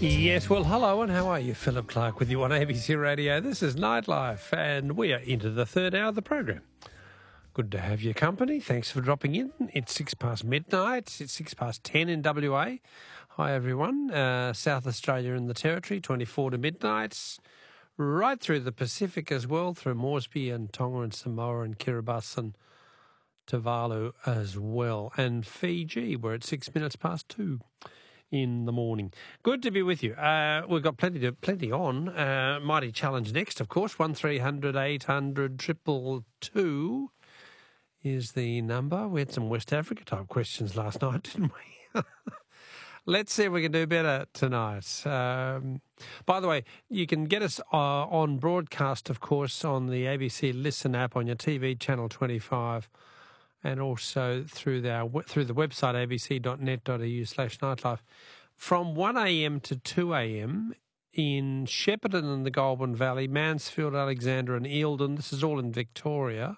Yes, well, hello and how are you? Philip Clark with you on ABC Radio. This is Nightlife and we are into the third hour of the program. Good to have your company. Thanks for dropping in. It's 6 past midnight. It's 6 past 10 in WA. Hi, everyone. South Australia and the Territory, 24 to midnight. Right through the Pacific as well, through Moresby and Tonga and Samoa and Kiribati and Tuvalu as well. And Fiji, we're at 6 minutes past 2 in the morning. Good to be with you. We've got plenty on. Mighty Challenge next, of course. 1300 800 222 is the number. We had some West Africa type questions last night, didn't we? Let's see if we can do better tonight. By the way, you can get us on broadcast, of course, on the ABC Listen app on your TV, Channel 25, and also through the website abc.net.au/nightlife from 1am to 2am in Shepparton and the Goulburn Valley, Mansfield, Alexandra and Eildon. This is all in Victoria.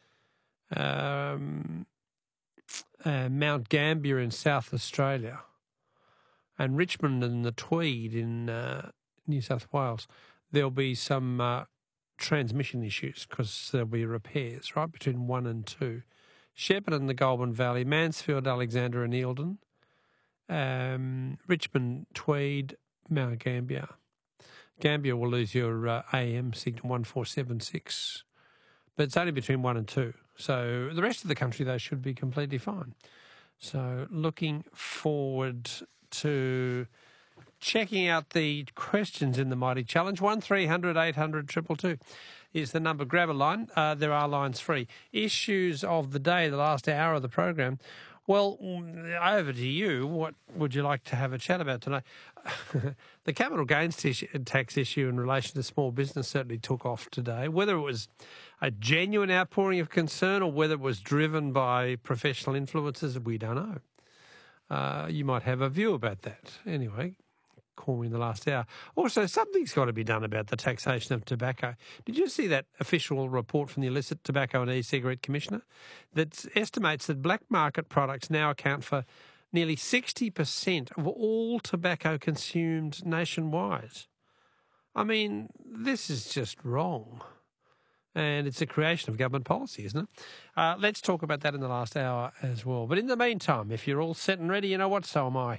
Mount Gambier in South Australia and Richmond and the Tweed in New South Wales. There'll be some transmission issues because there'll be repairs, right, between 1 and 2. Shepparton and the Goulburn Valley, Mansfield, Alexandra and Eildon, Richmond, Tweed, Mount Gambier. Gambier will lose your AM signal 1476, but it's only between 1 and 2. So the rest of the country, though, should be completely fine. So looking forward to checking out the questions in the Mighty Challenge. 1300 800 222 is the number. Grab a line. There are lines free. Issues of the day, the last hour of the program. Well, over to you. What would you like to have a chat about tonight? The capital gains tax issue in relation to small business certainly took off today. Whether it was a genuine outpouring of concern or whether it was driven by professional influences, we don't know. You might have a view about that. Anyway, call me in the last hour. Also, something's got to be done about the taxation of tobacco. Did you see that official report from the Illicit Tobacco and E-Cigarette Commissioner that estimates that black market products now account for nearly 60% of all tobacco consumed nationwide? I mean, this is just wrong. And it's a creation of government policy, isn't it? Let's talk about that in the last hour as well. But in the meantime, if you're all set and ready, you know what, so am I.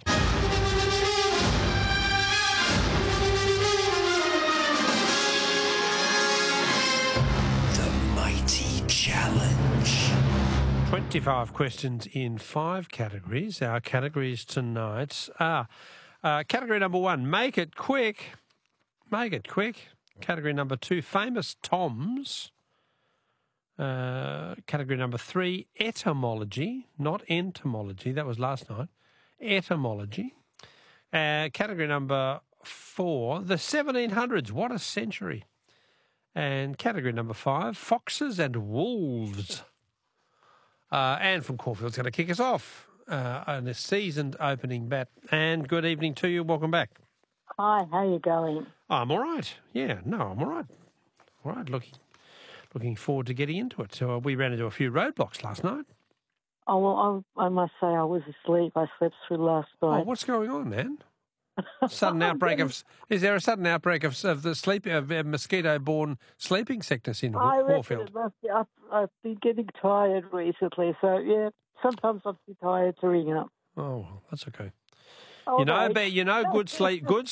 The Mighty Challenge. 25 questions in 5 categories. Our categories tonight are category number 1, make it quick. Make it quick. Category number 2, famous Toms. Category number 3, etymology, not entomology. That was last night. Etymology. Category number 4, the 1700s. What a century. And category number 5, foxes and wolves. Anne from Caulfield's going to kick us off on a seasoned opening bat. Anne, good evening to you. Welcome back. Hi, how are you going? I'm all right. Yeah, no, I'm all right. All right, looking forward to getting into it. So we ran into a few roadblocks last night. Oh, well, I must say I was asleep. I slept through last night. Oh, what's going on, man? Sudden outbreak of... Is there a sudden outbreak of the mosquito-borne sleeping sickness in Caulfield? I've been getting tired recently, so, yeah, sometimes I'm too tired to ring up. Oh, well, that's okay. Oh, Good